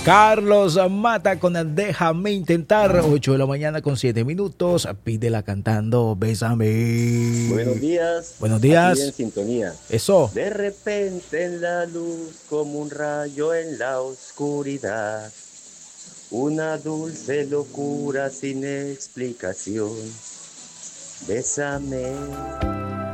Carlos Mata con el Déjame Intentar, 8 de la mañana con 7 minutos. Pídela cantando Bésame. Buenos días. Buenos Aquí en días. sintonía. Eso. De repente en la luz, como un rayo en la oscuridad. Una dulce locura sin explicación. Bésame.